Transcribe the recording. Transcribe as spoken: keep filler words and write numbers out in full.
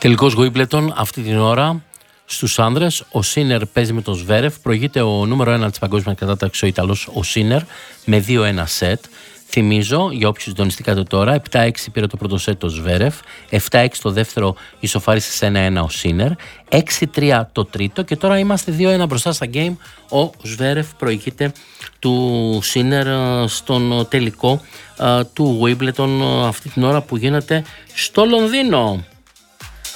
Τελικός Wimbledon αυτή την ώρα στους άνδρες. Ο Σίνερ παίζει με τον Σβέρεφ. Προηγείται ο νούμερο ένα της παγκόσμιας κατάταξης, ο Ιταλός, ο Σίνερ, με δύο ένα σετ. Θυμίζω, για όποιους συντονιστήκατε τώρα, επτά έξι πήρε το πρώτο σετ ο Σβέρεφ, επτά έξι το δεύτερο, ισοφάρισε σε ένα ένα ο Σίνερ, έξι τρία το τρίτο και τώρα είμαστε δύο ένα μπροστά στα game. Ο Σβέρεφ προηγείται του Σίνερ στον τελικό του Wimbledon αυτή την ώρα που γίνεται στο Λονδίνο.